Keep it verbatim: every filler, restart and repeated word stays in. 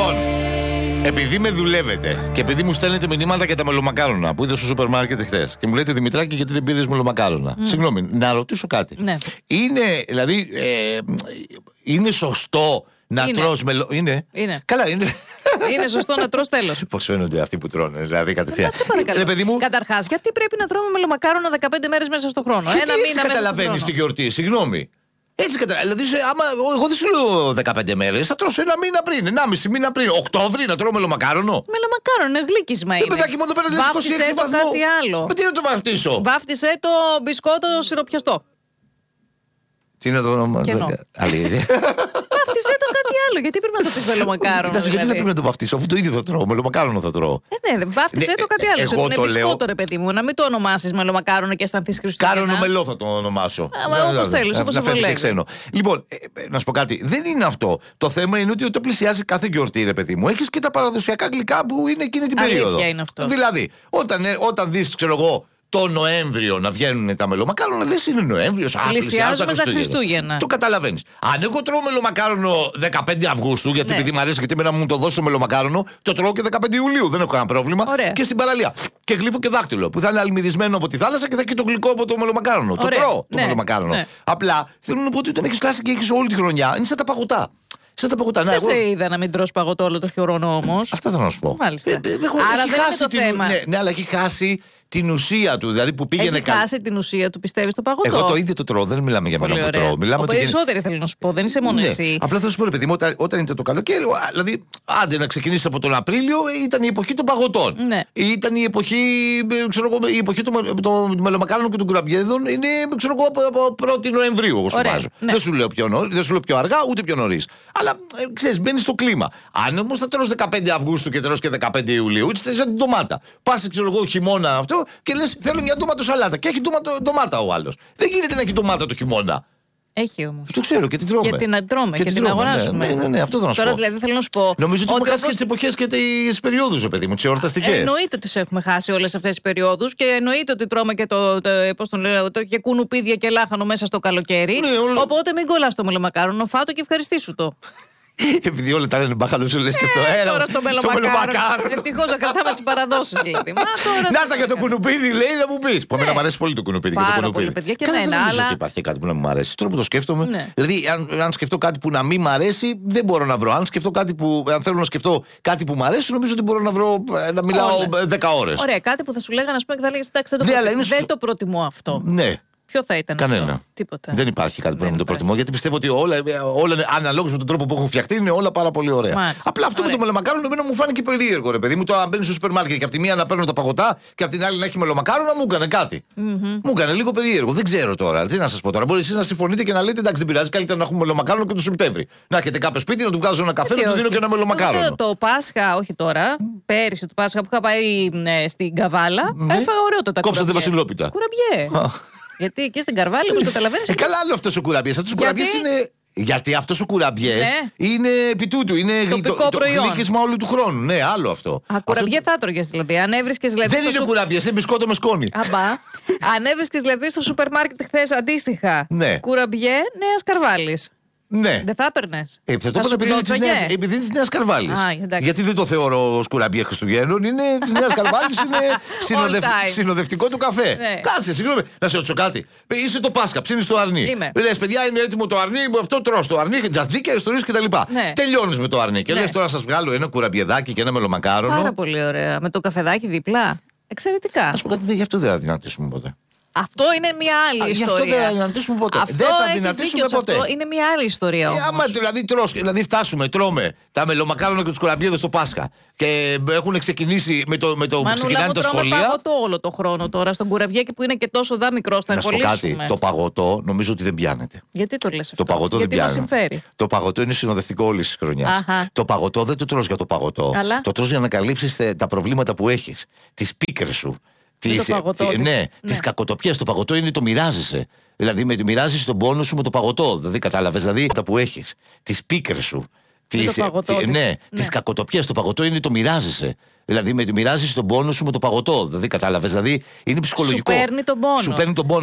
Λοιπόν, επειδή με δουλεύετε και επειδή μου στέλνετε μηνύματα για τα μελομακάρονα που είδα στο σούπερ μάρκετ χθες και μου λέτε Δημητράκη, γιατί δεν πήρες μελομακάρονα. Mm. Συγγνώμη, να ρωτήσω κάτι. Ναι. Είναι, δηλαδή, ε, είναι σωστό να είναι. τρως μελο... Είναι. είναι. Καλά, είναι. Είναι σωστό να τρως τέλος. Πώς φαίνονται αυτοί που τρώνε, δηλαδή κατευθείαν. Ε, παιδί μου... Καταρχάς, γιατί πρέπει να τρώμε μελομακάρονα δεκαπέντε μέρες μέσα στον χρόνο. Γιατί Ένα έτσι μήνα καταλαβαίνεις τη γιορτή, συγγνώμη. Έτσι καταλαβαίνεις. Δηλαδή, άμα, εγώ δεν σου λέω δεκαπέντε μέρες, θα τρώσω ένα μήνα πριν, ενάμιση μήνα πριν. Οκτώβρη να τρώω μελομακάρονο. Μελομακάρονο, είναι γλύκισμα είναι. Ε, παιδάκι μου, εδώ πέρα λες είκοσι έξι βαθμού. Κάτι άλλο. Με τι να το βαφτίσω. Βάφτισε το μπισκότο σιροπιαστό. Τι είναι το όνομα. Αλήθεια. Βάφτισε το κάτι άλλο. Γιατί πρέπει να το πεις μελομακάρονο. Κοιτάξτε, γιατί δεν πρέπει να το βαφτίσω, αφού το ίδιο θα τρώω. Μελομακάρονο θα τρώω. Ε, ναι, βάφτισε το κάτι άλλο. Εγώ το λέω. Μπισκότο, ρε παιδί μου, να μην το ονομάσεις μελομακάρονο και αισθανθείς Χριστούγεννα. Κάρονο μελό θα το ονομάσω. Όπως θέλεις, όπως βολεύει. Λοιπόν, να σου πω κάτι. Δεν είναι αυτό. Το θέμα είναι ότι όταν πλησιάζει κάθε γιορτή, ρε παιδί μου, έχεις και τα παραδοσιακά γλυκά που είναι εκείνη την περίοδο. Δηλαδή, όταν δεις, ξέρω εγώ, το Νοέμβριο να βγαίνουν τα μελομακάρονα, λες είναι Νοέμβριος, πλησιάζουμε τα Χριστούγεννα. Το καταλαβαίνεις. Αν εγώ τρώω μελομακάρονο δεκαπέντε Αυγούστου, γιατί ναι. επειδή μου αρέσει και εμένα μου το δώσει το μελομακάρονο, το τρώω και δεκαπέντε Ιουλίου, δεν έχω κανένα πρόβλημα. Ωραία. Και στην παραλία. Και γλύφω και δάχτυλο, που θα είναι αλμυρισμένο από τη θάλασσα και θα έχει το γλυκό από το μελομακάρονο. Ωραία. Το τρώω το ναι. μελομακάρονο. Ναι. Απλά θέλω να πω ότι όταν έχεις φτάσει και έχεις όλη τη χρονιά, είναι σαν τα παγωτά. Σαν τα παγωτά. Δεν ναι, σε εγώ... είδα να μην τρως παγωτό όλο το χρόνο όμως. Αυτά θα να σου πω. Μάλιστα. Ε, έχω, Άρα έχει δεν χάσει είναι το την... θέμα. Ναι, ναι, αλλά έχει χάσει την ουσία του. Δηλαδή που πήγαινε έχει χάσει την ουσία του, πιστεύεις, το παγωτό. Εγώ το ίδιο το τρώω, δεν μιλάμε για μένα που τρώω. Μιλάμε ότι περισσότεροι θέλω να σου πω, δεν είσαι μόνο ναι. εσύ. Απλά θα σου πω, ρε παιδί μου, όταν, όταν ήταν το καλοκαίρι, δηλαδή, άντε να ξεκινήσει από τον Απρίλιο, ήταν η εποχή των παγωτών. Ναι. Ήταν η εποχή, ξέρω εγώ, η εποχή των το, μελομακάρονων και των κουραμπιέδων, είναι, ξέρω εγώ, από πρώτη Νοεμβρίου, εγώ σου βάζω. Ναι. Δεν, σου λέω πιο νωρί, δεν σου λέω πιο αργά, ούτε πιο νωρί. Αλλά ε, ξέρεις, μπαίνει στο κλίμα. Αν όμως θα τρως δεκαπέντε Αυγούστου και τρως και δεκαπέντε Ιουλίου, έτσι σαν την ντομάτα. Πας, ξέρω εγώ, χειμώνα αυτό και λες, θέλω μια ντόματο σαλάτα. Και έχει ντόματο, ντομάτα ο άλλος. Δεν γίνεται να έχει ντομάτα το χειμώνα. Έχει όμως. Το ξέρω και την τρώμε. Και την τρώμε και, και την, την αγοράζουμε. Ναι, ναι, ναι, αυτό θέλω να σου πω. Τώρα δηλαδή θέλω να σου πω. Νομίζω ότι, ότι έχουμε χάσει όπως... και τις εποχές και τις περιόδους, παιδί μου, τις εορταστικές. Ε, εννοείται ότι τις έχουμε χάσει όλες αυτές τις περιόδους και εννοείται ότι τρώμε και, το, το, πώς τον λέω, το, και κουνουπίδια και λάχανο μέσα στο καλοκαίρι. Ναι, όλο... Οπότε μην κολλάς το μελομακάρονο, φάτο και ευχαριστήσου το. Επειδή όλα τα λένε μπάχαλο, σου λε και το ένα. Έλα, Τώρα στο μελομακάρονο. Ευτυχώς να κρατάμε τις παραδόσεις, δηλαδή. Να τα για το κουνουπίδι, λέει να μου πει. Που εμένα μου αρέσει πολύ το κουνουπίδι. Πάρα πολύ, παιδιά, και εμένα. Δεν νομίζω ότι υπάρχει κάτι που να μου αρέσει. Τώρα που το σκέφτομαι. Δηλαδή, αν σκεφτώ κάτι που να μην μου αρέσει, δεν μπορώ να βρω. Αν σκεφτώ κάτι που. Αν θέλω να σκεφτώ κάτι που μου αρέσει, νομίζω ότι μπορώ να βρω. Να μιλάω δέκα ώρες. Ωραία, κάτι που θα σου λέγανε, α πούμε, και θα λέγε εντάξει, δεν το προτιμώ αυτό. Ναι. Ποιο θα ήταν Κανένα. αυτό? Τίποτα. Δεν υπάρχει κάτι που να μην το προτιμώ, γιατί πιστεύω ότι όλα, όλα αναλόγως με τον τρόπο που έχουν φτιαχτεί είναι όλα πάρα πολύ ωραία. Μάλιστα. Απλά αυτό ωραία. Με το μελομακάρονο εμένα μου φάνηκε περίεργο, ρε παιδί μου. Το αν μπαίνει στο σούπερ μάρκετ και από τη μία να παίρνω τα παγωτά και από την άλλη να έχει μελομακάρονα, μου έκανε κάτι. Mm-hmm. Μου έκανε λίγο περίεργο. Δεν ξέρω τώρα. Τι να σας πω τώρα. Μπορεί εσείς να συμφωνείτε και να λέτε εντάξει, δεν πειράζει, καλύτερα να έχουμε μελομακάρονο και το Σεπτέμβρη. Να έχετε κάποιο σπίτι, να του βγάζω ένα καφέ, να του δίνω και ένα μελομακάρονο. Το Πάσχα, όχι τώρα, πέρυσι το Πάσχα που είχα πάει στην Καβάλα, έφαγα ωραιότατα. Κόψατε βασιλόπιτα. Κουραμπιέ. Γιατί εκεί στην Καρβάλη, όπως καταλαβαίνεις. Ε, καλά, άλλο αυτό ο κουραμπιές. Αυτό ο κουραμπιές είναι. Γιατί αυτό ο κουραμπιές ναι. είναι επί τούτου. Είναι τοπικό το, προϊόν. Το γλύκισμα όλου του χρόνου. Ναι, άλλο αυτό. Α, κουραμπιέ αυτό... θα έτρωγες δηλαδή. Αν έβρισκες δηλαδή. Δεν είναι σου... κουραμπιές, είναι μπισκότο με σκόνη. Αμπά. Αν έβρισκες δηλαδή στο σούπερ μάρκετ χθες αντίστοιχα. Ναι. Κουραμπιέ Νέας Καρβάλης. Ναι. Δεν θα έπαιρνες. Ε, θα το έπαιρνε επειδή είναι τη Νέα Καρβάλη. Γιατί δεν το θεωρώ σκουραμπιέ Χριστουγέννων. Είναι τη Νέα Καρβάλη, είναι συνοδευ... συνοδευτικό του καφέ. Ναι. Κάτσε, συγγνώμη, να σε ρωτήσω κάτι. Είσαι το Πάσχα, ψήνει το αρνί. Λε, παιδιά, είναι έτοιμο το αρνί, αυτό τρως το αρνί, τζατζίκια, ιστορίε κτλ. Ναι. Τελειώνει με το αρνί και ναι. λε τώρα σα βγάλω ένα κουραμπιεδάκι και ένα μελομακάρονο. Πάρα πολύ ωραία. Με το καφεδάκι δίπλα. Εξαιρετικά. Α πούμε κάτι, γι' αυτό δεν θα δυνατήσουμε ποτέ. Αυτό είναι μια άλλη Α, ιστορία. Γι' αυτό δεν θα δυνατήσουμε ποτέ. Αυτό δεν θα δυνατήσουμε ποτέ. Αυτό είναι μια άλλη ιστορία. Ε, άμα δηλαδή, τρως, δηλαδή φτάσουμε, τρώμε τα μελομακάρονα και τους κουραμπιέδες στο Πάσχα και έχουν ξεκινήσει με το, με το που ξεκινάνε τα σχολεία. Τρώμε παγωτό όλο το χρόνο τώρα στον κουραμπιέκι που είναι και τόσο δά μικρό. Θα να σου πω κάτι. Το παγωτό νομίζω ότι δεν πιάνεται. Γιατί το λες αυτό? Το παγωτό γιατί δεν πιάνεται. Το παγωτό είναι συνοδευτικό όλης της χρονιάς. Το παγωτό δεν το τρως για το παγωτό. Αλλά... Το τρως για να καλύψεις τα προβλήματα που έχεις. Τις πίκρες σου. Τις, το παγωτό, τι, ναι, ναι. τις κακοτοπιές. Το παγωτό είναι το μοιράζεσαι. Δηλαδή με, μοιράζεις τον πόνο σου με το παγωτό. Δηλαδή κατάλαβες, δηλαδή τα που έχεις. Τις πίκρες σου. Τις, το παγωτό, τι, ναι, ναι. τις κακοτοπιές. Το παγωτό είναι το μοιράζεσαι. Δηλαδή με, μοιράζεις τον πόνο σου με το παγωτό. Δηλαδή κατάλαβες, δηλαδή είναι ψυχολογικό. Σου παίρνει τον πόνο. Σου παίρνει τον πόνο.